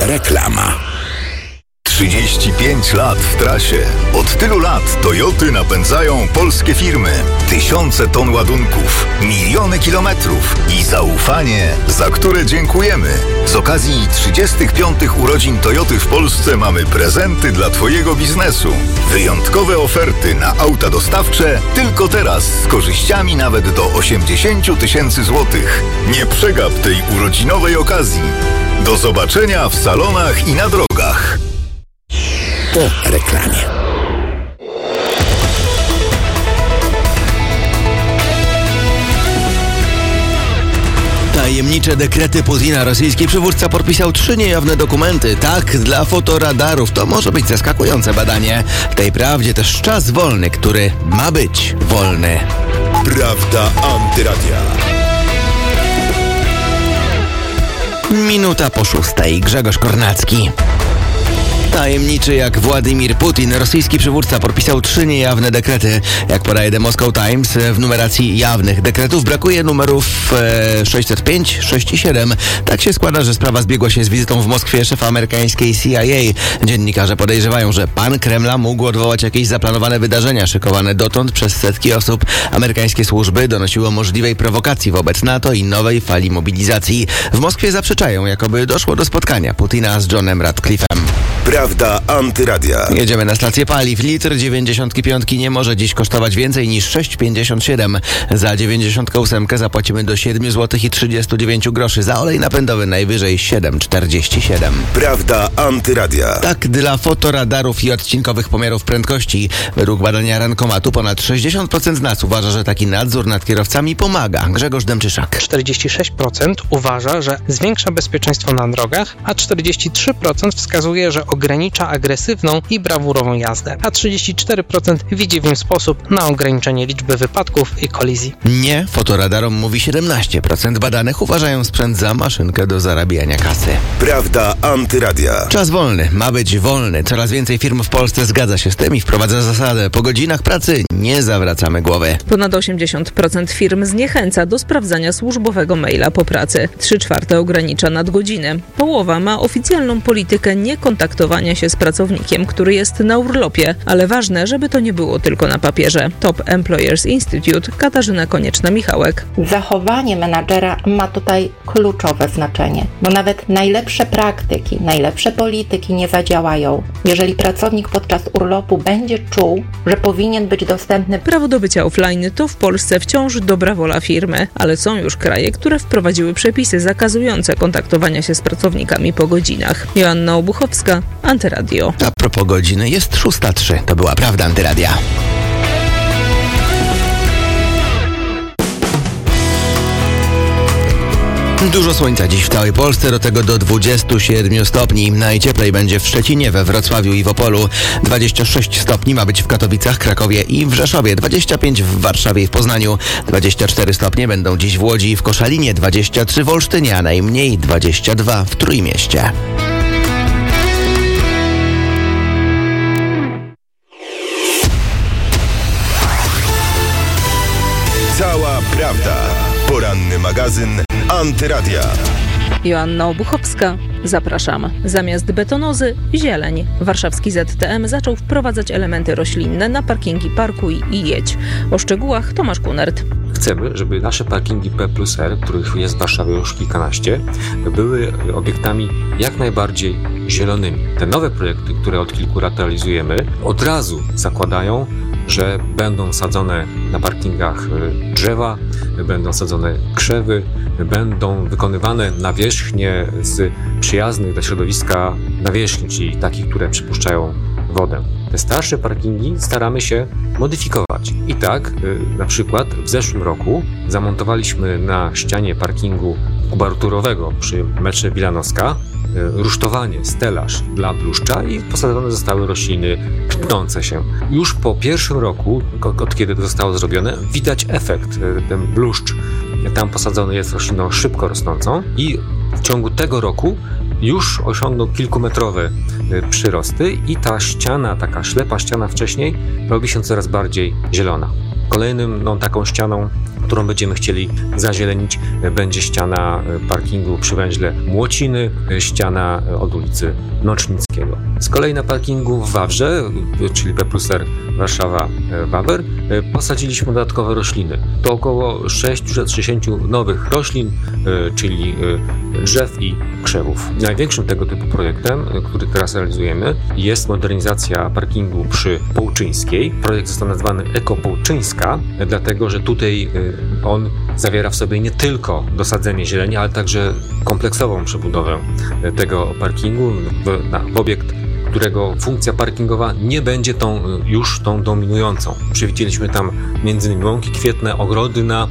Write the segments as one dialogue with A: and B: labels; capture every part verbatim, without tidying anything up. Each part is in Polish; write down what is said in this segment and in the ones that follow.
A: Reklama.
B: trzydzieści pięć lat w trasie. Od tylu lat Toyoty napędzają polskie firmy. Tysiące ton ładunków, miliony kilometrów i zaufanie, za które dziękujemy. Z okazji trzydziestych piątych urodzin Toyoty w Polsce mamy prezenty dla Twojego biznesu. Wyjątkowe oferty na auta dostawcze tylko teraz z korzyściami nawet do osiemdziesiąt tysięcy złotych. Nie przegap tej urodzinowej okazji. Do zobaczenia w salonach i na drogach.
A: Po reklamie. Tajemnicze dekrety Putina. Rosyjski przywódca podpisał trzy niejawne dokumenty. Tak, dla fotoradarów to może być zaskakujące badanie. W tej prawdzie też czas wolny, który ma być wolny.
C: Prawda Antyradia.
A: Minuta po szóstej. Grzegorz Kornacki. Tajemniczy jak Władimir Putin, rosyjski przywódca podpisał trzy niejawne dekrety. Jak podaje The Moscow Times, w numeracji jawnych dekretów brakuje numerów e, sześćset pięć, sześć i siedem. Tak się składa, że sprawa zbiegła się z wizytą w Moskwie szefa amerykańskiej C I A. Dziennikarze podejrzewają, że pan Kremla mógł odwołać jakieś zaplanowane wydarzenia szykowane dotąd przez setki osób. Amerykańskie służby donosiły o możliwej prowokacji wobec NATO i nowej fali mobilizacji. W Moskwie zaprzeczają, jakoby doszło do spotkania Putina z Johnem Radcliffe'em.
C: Prawda Antyradia.
A: Jedziemy na stację paliw. Litr dziewięćdziesiątki piątki nie może dziś kosztować więcej niż sześć pięćdziesiąt siedem. Za dziewięćdziesiątkę ósemkę zapłacimy do siedem złotych i trzydzieści dziewięć groszy. Za olej napędowy najwyżej siedem czterdzieści siedem.
C: Prawda Antyradia.
A: Tak, dla fotoradarów i odcinkowych pomiarów prędkości. Według badania Rankomatu ponad sześćdziesiąt procent z nas uważa, że taki nadzór nad kierowcami pomaga. Grzegorz Demczyszak.
D: czterdzieści sześć procent uważa, że zwiększa bezpieczeństwo na drogach, a czterdzieści trzy procent wskazuje, że ogranicza agresywną i brawurową jazdę, a trzydzieści cztery procent widzi w nim sposób na ograniczenie liczby wypadków i kolizji.
A: Nie, fotoradarom mówi siedemnaście procent badanych uważają sprzęt za maszynkę do zarabiania kasy.
C: Prawda Antyradia.
A: Czas wolny ma być wolny. Coraz więcej firm w Polsce zgadza się z tym i wprowadza zasadę: po godzinach pracy nie zawracamy głowy.
E: Ponad osiemdziesiąt procent firm zniechęca do sprawdzania służbowego maila po pracy. trzy czwarte ogranicza nadgodziny. Połowa ma oficjalną politykę niekontaktowania się z pracownikiem, który jest na urlopie, ale ważne, żeby to nie było tylko na papierze. Top Employers Institute, Katarzyna Konieczna-Michałek.
F: Zachowanie menadżera ma tutaj kluczowe znaczenie, bo nawet najlepsze praktyki, najlepsze polityki nie zadziałają, jeżeli pracownik podczas urlopu będzie czuł, że powinien być dostępny.
E: Prawo do bycia offline to w Polsce wciąż dobra wola firmy, ale są już kraje, które wprowadziły przepisy zakazujące kontaktowania się z pracownikami po godzinach. Joanna Obuchowska, Antyradio.
A: A propos godziny, jest szósta trzy. To była Prawda Antyradia. Dużo słońca dziś w całej Polsce, do tego do dwudziestu siedmiu stopni. Najcieplej będzie w Szczecinie, we Wrocławiu i w Opolu. dwadzieścia sześć stopni ma być w Katowicach, Krakowie i w Rzeszowie. dwadzieścia pięć w Warszawie i w Poznaniu. dwadzieścia cztery stopnie będą dziś w Łodzi i w Koszalinie. dwadzieścia trzy w Olsztynie, a najmniej dwadzieścia dwa w Trójmieście.
C: Cała prawda. Poranny magazyn Antyradia.
E: Joanna Obuchowska. Zapraszam. Zamiast betonozy – zieleń. Warszawski Z T M zaczął wprowadzać elementy roślinne na parkingi Parkuj i Jedź. O szczegółach Tomasz Kunert.
G: Chcemy, żeby nasze parkingi P plus R, których jest w Warszawie już kilkanaście, były obiektami jak najbardziej zielonymi. Te nowe projekty, które od kilku lat realizujemy, od razu zakładają, że będą sadzone na parkingach drzewa, będą sadzone krzewy, będą wykonywane nawierzchnie z przyjaznych dla środowiska nawierzchni, czyli takich, które przypuszczają wodę. Te starsze parkingi staramy się modyfikować. I tak, na przykład w zeszłym roku zamontowaliśmy na ścianie parkingu kubaturowego przy metrze Wilanowska rusztowanie, stelaż dla bluszcza i posadzone zostały rośliny pnące się. Już po pierwszym roku, od kiedy to zostało zrobione, widać efekt. Ten bluszcz tam posadzony jest rośliną szybko rosnącą i w ciągu tego roku już osiągnął kilkumetrowe przyrosty i ta ściana, taka ślepa ściana wcześniej, robi się coraz bardziej zielona. Kolejnym no, taką ścianą którą będziemy chcieli zazielenić, będzie ściana parkingu przy węźle Młociny, ściana od ulicy Nocznickiego. Z kolei na parkingu w Wawrze, czyli P plus R Warszawa-Wawer, posadziliśmy dodatkowe rośliny. To około sześćset sześćdziesiąt nowych roślin, czyli drzew i krzewów. Największym tego typu projektem, który teraz realizujemy, jest modernizacja parkingu przy Połczyńskiej. Projekt został nazwany Eko Połczyńska, dlatego że tutaj on zawiera w sobie nie tylko dosadzenie zieleni, ale także kompleksową przebudowę tego parkingu w, na, w obiekt, którego funkcja parkingowa nie będzie tą, już tą dominującą. Przewidzieliśmy tam między innymi łąki kwietne, ogrody na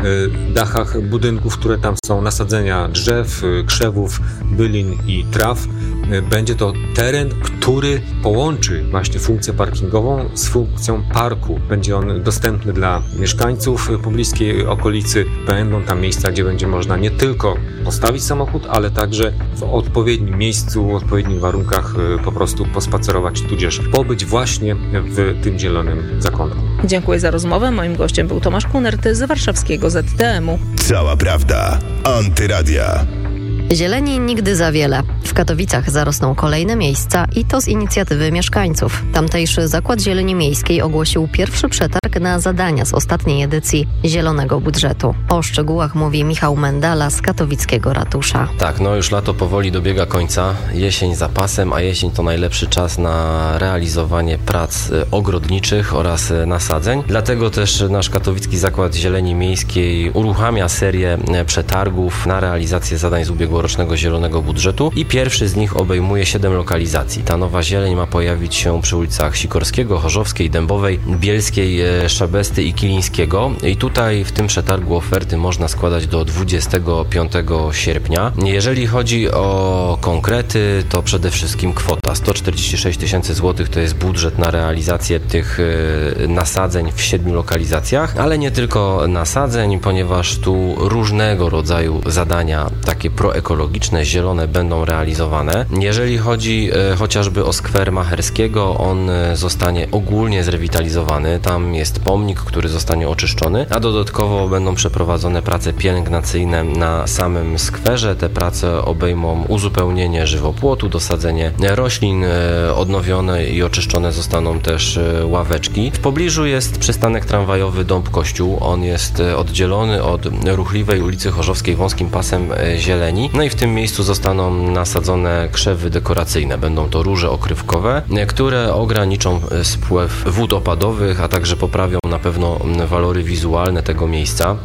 G: y, dachach budynków, które tam są, nasadzenia drzew, y, krzewów, bylin i traw. Y, będzie to teren, który połączy właśnie funkcję parkingową z funkcją parku. Będzie on dostępny dla mieszkańców pobliskiej okolicy. Będą tam miejsca, gdzie będzie można nie tylko postawić samochód, ale także w odpowiednim miejscu, w odpowiednich warunkach y, po prostu pospacerować, tudzież pobyć właśnie w tym zielonym zakątku.
E: Dziękuję za rozmowę. Moim gościem był Tomasz Kunert z warszawskiego Z T M-u.
C: Cała prawda. Antyradia.
H: Zieleni nigdy za wiele. W Katowicach zarosną kolejne miejsca i to z inicjatywy mieszkańców. Tamtejszy Zakład Zieleni Miejskiej ogłosił pierwszy przetarg na zadania z ostatniej edycji Zielonego Budżetu. O szczegółach mówi Michał Mendala z katowickiego ratusza.
I: Tak, no już lato powoli dobiega końca, jesień za pasem, a jesień to najlepszy czas na realizowanie prac ogrodniczych oraz nasadzeń. Dlatego też nasz Katowicki Zakład Zieleni Miejskiej uruchamia serię przetargów na realizację zadań z ubiegłorocznego Zielonego Budżetu i pierwszy z nich obejmuje siedem lokalizacji. Ta nowa zieleń ma pojawić się przy ulicach Sikorskiego, Chorzowskiej, Dębowej, Bielskiej, Szabesty i Kilińskiego. I tutaj w tym przetargu oferty można składać do dwudziestego piątego sierpnia. Jeżeli chodzi o konkrety, to przede wszystkim kwota sto czterdzieści sześć tysięcy złotych to jest budżet na realizację tych nasadzeń w siedmiu lokalizacjach, ale nie tylko nasadzeń, ponieważ tu różnego rodzaju zadania, takie proekologiczne, zielone będą realizowane. Jeżeli chodzi e, chociażby o skwer Macherskiego, on e, zostanie ogólnie zrewitalizowany. Tam jest pomnik, który zostanie oczyszczony, a dodatkowo będą przeprowadzone prace pielęgnacyjne na samym skwerze. Te prace obejmą uzupełnienie żywopłotu, dosadzenie roślin, e, odnowione i oczyszczone zostaną też e, ławeczki. W pobliżu jest przystanek tramwajowy Dąb Kościół. On jest e, oddzielony od ruchliwej ulicy Chorzowskiej wąskim pasem e, zieleni. No i w tym miejscu zostaną nasadzone krzewy dekoracyjne. Będą to róże okrywkowe, które ograniczą spływ wód opadowych, a także poprawią na pewno walory wizualne tego miejsca.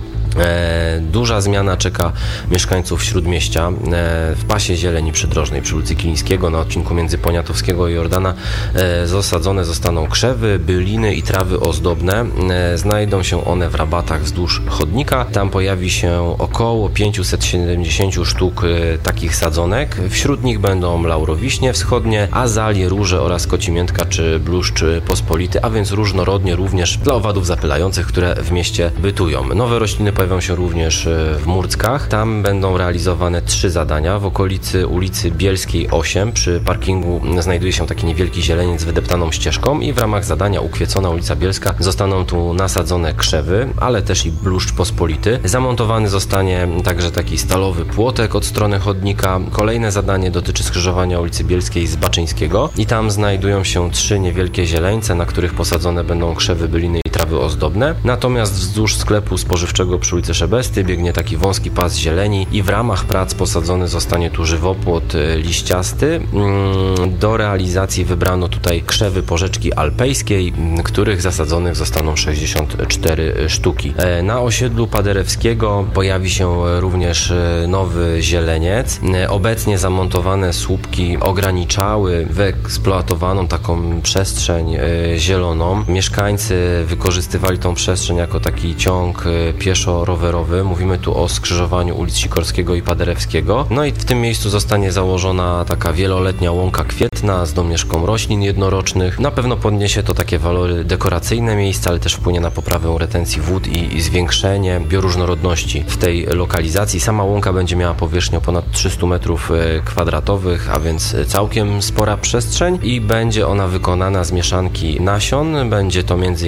I: E, duża zmiana czeka mieszkańców Śródmieścia. E, w pasie zieleni przydrożnej przy ulicy Kilińskiego na odcinku między Poniatowskiego i Jordana e, zasadzone zostaną krzewy, byliny i trawy ozdobne. E, znajdą się one w rabatach wzdłuż chodnika. Tam pojawi się około pięćset siedemdziesiąt sztuk e, takich sadzonek. Wśród nich będą laurowiśnie wschodnie, azalie, róże oraz kocimiętka czy bluszcz pospolity, a więc różnorodnie również dla owadów zapylających, które w mieście bytują. Nowe rośliny pojawią się również w Murckach. Tam będą realizowane trzy zadania. W okolicy ulicy Bielskiej osiem przy parkingu znajduje się taki niewielki zieleniec z wydeptaną ścieżką i w ramach zadania Ukwiecona ulica Bielska zostaną tu nasadzone krzewy, ale też i bluszcz pospolity. Zamontowany zostanie także taki stalowy płotek od strony chodnika. Kolejne zadanie dotyczy skrzyżowania ulicy Bielskiej z Baczyńskiego i tam znajdują się trzy niewielkie zieleńce, na których posadzone będą krzewy, byliny i trawy ozdobne. Natomiast wzdłuż sklepu spożywczego przy ulicy Szebesty biegnie taki wąski pas zieleni i w ramach prac posadzony zostanie tu żywopłot liściasty. Do realizacji wybrano tutaj krzewy porzeczki alpejskiej, których zasadzonych zostaną sześćdziesiąt cztery sztuki. Na osiedlu Paderewskiego pojawi się również nowy zieleniec. Obecnie zamontowane słupki ograniczały wyeksploatowaną taką przestrzeń zieloną. Mieszkańcy wykorzystywali tą przestrzeń jako taki ciąg pieszo-rowerowy. Mówimy tu o skrzyżowaniu ulic Sikorskiego i Paderewskiego. No i w tym miejscu zostanie założona taka wieloletnia łąka kwietna z domieszką roślin jednorocznych. Na pewno podniesie to takie walory dekoracyjne miejsca, ale też wpłynie na poprawę retencji wód i, i zwiększenie bioróżnorodności w tej lokalizacji. Sama łąka będzie miała powierzchnię ponad trzysta metrów kwadratowych, a więc całkiem spora przestrzeń i będzie ona wykonana z mieszanki nasion. Będzie to między innymi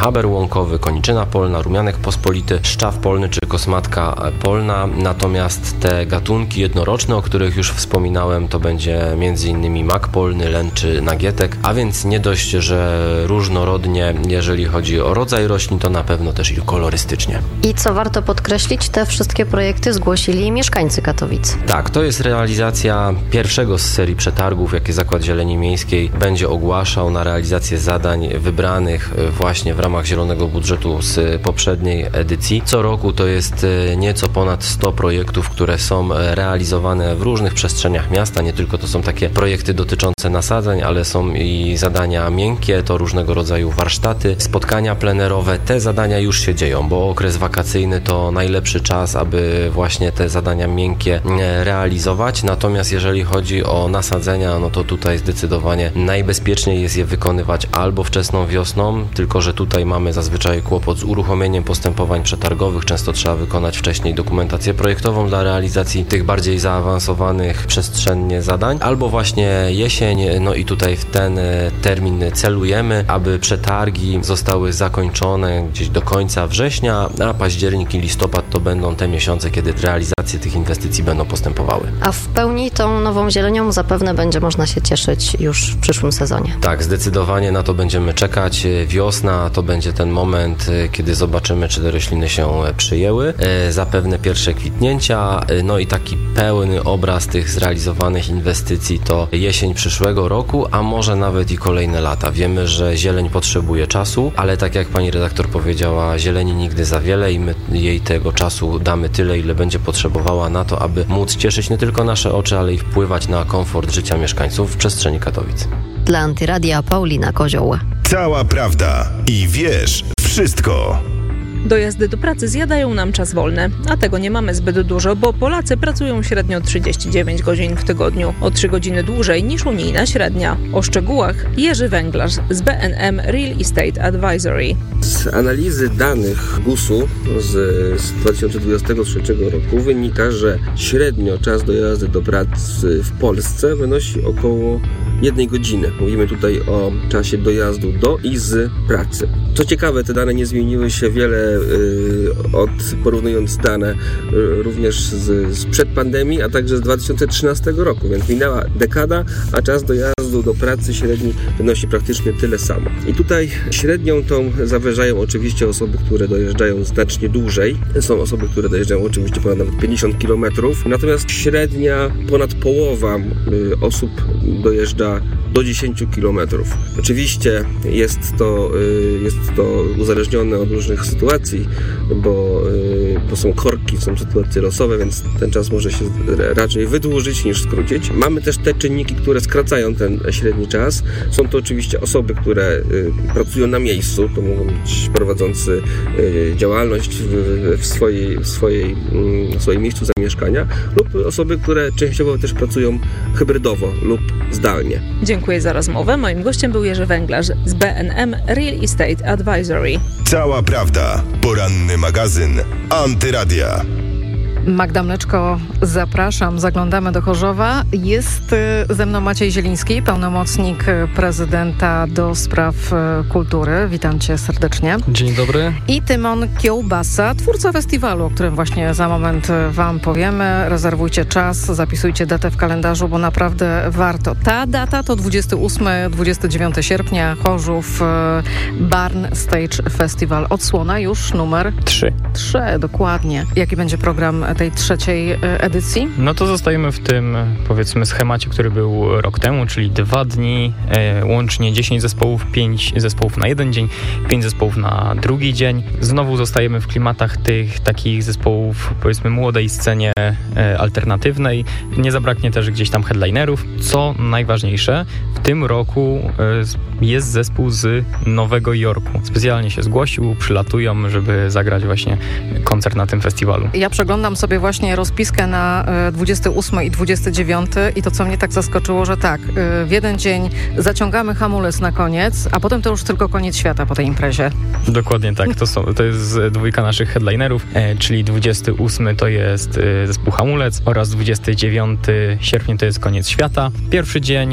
I: haber łąkowy, koniczyna polna, rumianek pospolity, szczaw polny czy kosmatka polna. Natomiast te gatunki jednoroczne, o których już wspominałem, to będzie m.in. mak polny, len czy nagietek, a więc nie dość, że różnorodnie, jeżeli chodzi o rodzaj roślin, to na pewno też i kolorystycznie.
H: I co warto podkreślić, te wszystkie projekty zgłosili mieszkańcy Katowic.
I: Tak, to jest realizacja pierwszego z serii przetargów, jakie Zakład Zieleni Miejskiej będzie ogłaszał na realizację zadań wybranych właśnie w ramach zielonego budżetu z poprzedniej edycji. Co roku to jest nieco ponad sto projektów, które są realizowane w różnych przestrzeniach miasta. Nie tylko to są takie projekty dotyczące nasadzeń, ale są i zadania miękkie, to różnego rodzaju warsztaty, spotkania plenerowe. Te zadania już się dzieją, bo okres wakacyjny to najlepszy czas, aby właśnie te zadania miękkie realizować. Natomiast jeżeli chodzi o nasadzenia, no to tutaj zdecydowanie najbezpieczniej jest je wykonywać albo wczesną wiosną, tylko że tutaj mamy zazwyczaj kłopot z uruchomieniem postępowań przetargowych. Często trzeba wykonać wcześniej dokumentację projektową dla realizacji tych bardziej zaawansowanych przestrzennie zadań, albo właśnie jesień, no i tutaj w ten termin celujemy, aby przetargi zostały zakończone gdzieś do końca września, a październik i listopad to będą te miesiące, kiedy realizacje tych inwestycji będą postępowały.
H: A w pełni tą nową zielenią zapewne będzie można się cieszyć już w przyszłym sezonie.
I: Tak, zdecydowanie na to będziemy czekać. Wiosna to będzie ten moment, kiedy zobaczymy, czy te rośliny się przyjęły. Zapewne pierwsze kwitnięcia, no i taki pełny obraz tych zrealizowanych inwestycji to jesień przyszłego roku, a może nawet i kolejne lata. Wiemy, że zieleń potrzebuje czasu, ale tak jak pani redaktor powiedziała, zieleni nigdy za wiele i my jej tego czasu damy tyle, ile będzie potrzebowała na to, aby móc cieszyć nie tylko nasze oczy, ale i wpływać na komfort życia mieszkańców w przestrzeni Katowic.
H: Dla Antyradia Paulina Kozioł.
C: Cała prawda i wiesz wszystko.
E: Dojazdy do pracy zjadają nam czas wolny, a tego nie mamy zbyt dużo, bo Polacy pracują średnio trzydzieści dziewięć godzin w tygodniu, o trzy godziny dłużej niż unijna średnia. O szczegółach Jerzy Węglarz z B N M Real Estate Advisory.
J: Z analizy danych gusu z, z dwa tysiące dwudziestego trzeciego roku wynika, że średnio czas dojazdu do pracy w Polsce wynosi około jednej godziny. Mówimy tutaj o czasie dojazdu do i z pracy. Co ciekawe, te dane nie zmieniły się wiele yy, od porównując dane yy, również z, z przed pandemii, a także z dwa tysiące trzynastego roku, więc minęła dekada, a czas dojazdu do pracy średni wynosi praktycznie tyle samo. I tutaj średnią tą zawyżają oczywiście osoby, które dojeżdżają znacznie dłużej. Są osoby, które dojeżdżają oczywiście ponad nawet pięćdziesiąt kilometrów, natomiast średnia ponad połowa yy, osób dojeżdża do dziesięć kilometrów. Oczywiście jest to, jest to uzależnione od różnych sytuacji, bo, bo są korki, są sytuacje losowe, więc ten czas może się raczej wydłużyć niż skrócić. Mamy też te czynniki, które skracają ten średni czas. Są to oczywiście osoby, które pracują na miejscu, to mogą być prowadzący działalność w, w, swojej, w, swojej, w swoim miejscu zamieszkania lub osoby, które częściowo też pracują hybrydowo lub zdalnie.
E: Dziękuję za rozmowę. Moim gościem był Jerzy Węglarz z B N M Real Estate Advisory.
C: Cała prawda. Poranny magazyn Antyradia.
K: Magda Mleczko, zapraszam, zaglądamy do Chorzowa. Jest ze mną Maciej Zieliński, pełnomocnik prezydenta do spraw kultury. Witam cię serdecznie.
L: Dzień dobry.
K: I Tymon Kiełbasa, twórca festiwalu, o którym właśnie za moment wam powiemy. Rezerwujcie czas, zapisujcie datę w kalendarzu, bo naprawdę warto. Ta data to dwudziestego ósmego do dwudziestego dziewiątego sierpnia, Chorzów Barn Stage Festival. Odsłona już numer
L: trzy.
K: Trzy, dokładnie. Jaki będzie program tej trzeciej edycji?
L: No to zostajemy w tym, powiedzmy, schemacie, który był rok temu, czyli dwa dni, e, łącznie dziesięć zespołów, pięć zespołów na jeden dzień, pięć zespołów na drugi dzień. Znowu zostajemy w klimatach tych takich zespołów, powiedzmy, młodej scenie e, alternatywnej. Nie zabraknie też gdzieś tam headlinerów. Co najważniejsze, w tym roku e, jest zespół z Nowego Jorku. Specjalnie się zgłosił, przylatują, żeby zagrać właśnie koncert na tym festiwalu.
K: Ja przeglądam sobie właśnie rozpiskę na dwudziestego ósmego i dwudziestego dziewiątego i to, co mnie tak zaskoczyło, że tak, w jeden dzień zaciągamy hamulec na koniec, a potem to już tylko koniec świata po tej imprezie.
L: Dokładnie tak. To, są, to jest dwójka naszych headlinerów, e, czyli dwudziestego ósmego to jest e, zespół Hamulec oraz dwudziestego dziewiątego sierpnia to jest koniec świata. Pierwszy dzień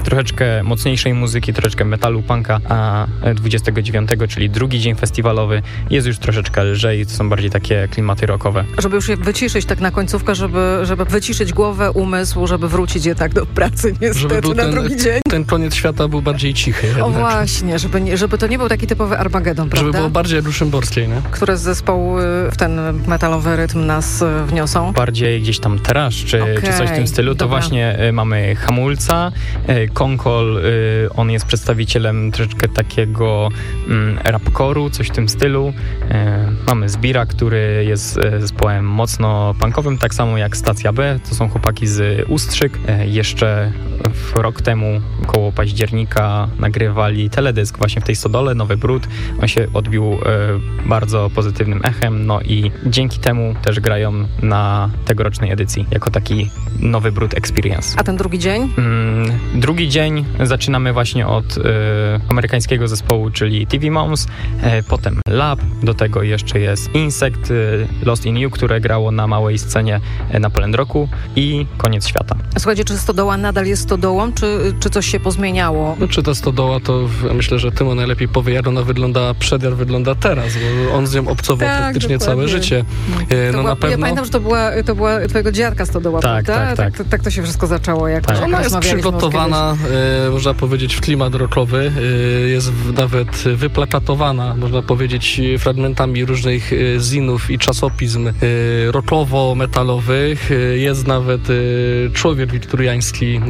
L: troszeczkę mocniejszej muzyki, troszeczkę metalu, punka, a dwudziestego dziewiątego, czyli drugi dzień festiwalowy, jest już troszeczkę lżej, to są bardziej takie klimaty rockowe.
K: Żeby już je wyciszyć tak na końcówkę, żeby, żeby wyciszyć głowę, umysł, żeby wrócić jednak do pracy niestety na
M: ten,
K: drugi dzień.
M: Ten koniec świata był bardziej cichy. Jednak.
K: O właśnie, żeby, nie, żeby to nie był taki typowy Armagedon, prawda?
M: Żeby było bardziej ruszymborskie, nie?
K: Które zespoły w ten metalowy rytm nas wniosą?
L: Bardziej gdzieś tam trash, czy, okay, czy coś w tym stylu. To dobra. Właśnie y, mamy Hamulca, y, Konkol, y, on jest przedstawicielem troszeczkę takiego y, rapcore'u, coś w tym stylu. Y, mamy Zbira, który jest y, zespołem mocno punkowym, tak samo jak Stacja B, to są chłopaki z Ustrzyk. Y, jeszcze w rok temu, koło października, nagrywali teledysk właśnie w tej Stodole, Nowy Brud. On się odbił y, bardzo pozytywnym echem, no i dzięki temu też grają na tegorocznej edycji, jako taki Nowy Brud Experience.
K: A ten drugi dzień?
L: Mm, drugi dzień zaczynamy właśnie od y, amerykańskiego zespołu, czyli T V Moms, y, potem Lab, do tego jeszcze jest Insect, y, Lost in You, które grało na małej scenie y, na Poland Rocku i Koniec Świata.
K: Słuchajcie, czy Stodoła nadal jest Stodołą, czy, czy coś się pozmieniało?
M: No, czy ta Stodoła, to myślę, że Tymon najlepiej powie, jak ona wygląda przed, jak wygląda teraz, bo on z nią obcował tak, praktycznie dokładnie. Całe życie. No,
K: była,
M: na pewno...
K: Ja pamiętam, że to była, to była twojego dziadka Stodoła,
L: tak,
K: prawda?
L: Tak, tak.
K: Tak, tak to się wszystko zaczęło. Jak,
M: tak.
K: jak
M: Ona jest przygotowana, e, można powiedzieć, w klimat rockowy. E, jest w, nawet wyplakatowana, można powiedzieć, fragmentami różnych e, zinów i czasopism e, rockowo-metalowych. E, jest nawet e, człowiek wiktoriański e,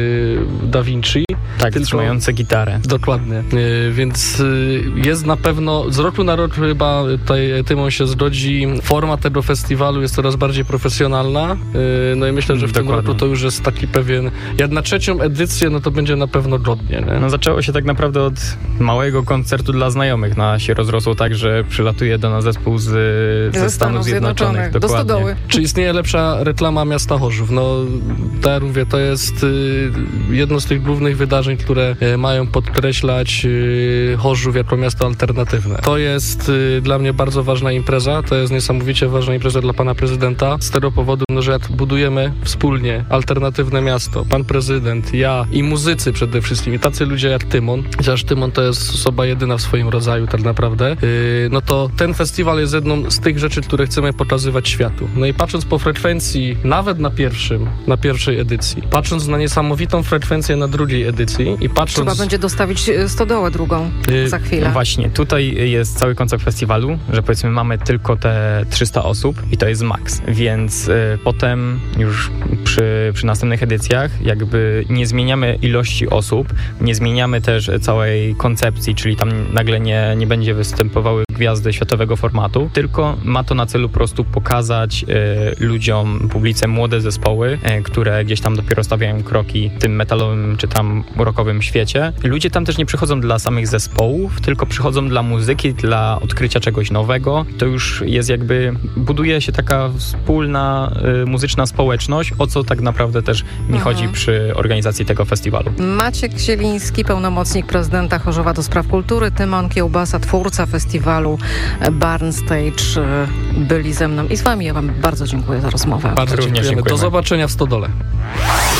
M: Da Vinci.
L: Tak, tylko trzymający gitarę.
M: Dokładnie. E, więc e, jest na pewno, z roku na rok chyba tutaj Tymon się zgodzi, forma tego festiwalu jest coraz bardziej profesjonalna. E, no i myślę, że w Dokładnie. Tym roku to już jest taki pewien, jak na trzecią edycję, no to będzie na pewno godnie. Nie?
L: No zaczęło się tak naprawdę od małego koncertu dla znajomych. No, się rozrosło tak, że przylatuje do nas zespół z, ze, ze Stanów Zjednoczonych. Zjednoczonych.
K: Do Stodoły.
M: Czy istnieje lepsza reklama miasta Chorzów? No, tak jak mówię, to jest y, jedno z tych głównych wydarzeń, które y, mają podkreślać y, Chorzów jako miasto alternatywne. To jest y, dla mnie bardzo ważna impreza, to jest niesamowicie ważna impreza dla pana prezydenta, z tego powodu, no, że jak budujemy wspólnie alternatywne miasto, pan prezydent, ja i muzycy przede wszystkim, i tacy ludzie jak Tymon, chociaż Tymon to jest osoba jedyna w swoim rodzaju tak naprawdę, yy, no to ten festiwal jest jedną z tych rzeczy, które chcemy pokazywać światu. No i patrząc po frekwencji, nawet na pierwszym, na pierwszej edycji, patrząc na niesamowitą frekwencję na drugiej edycji i patrząc...
K: Trzeba będzie dostawić Stodołę drugą yy, za chwilę.
L: Właśnie, tutaj jest cały koncept festiwalu, że powiedzmy mamy tylko te trzysta osób i to jest maks, więc yy, potem już przy, przy następnych edycjach jakby nie zmieniamy ilości osób, nie zmieniamy też całej koncepcji, czyli tam nagle nie, nie będzie występowały gwiazdy światowego formatu, tylko ma to na celu po prostu pokazać y, ludziom, publice młode zespoły, y, które gdzieś tam dopiero stawiają kroki w tym metalowym czy tam rockowym świecie. Ludzie tam też nie przychodzą dla samych zespołów, tylko przychodzą dla muzyki, dla odkrycia czegoś nowego. To już jest jakby, buduje się taka wspólna y, muzyczna społeczność, o co tak naprawdę też mi mhm. chodzi przy organizacji tego festiwalu.
K: Maciek Zieliński, pełnomocnik prezydenta Chorzowa do spraw kultury, Tymon Kiełbasa, twórca festiwalu Barn Stage, byli ze mną i z wami. Ja wam bardzo dziękuję za rozmowę.
M: Bardzo dziękujemy. Do zobaczenia w Stodole.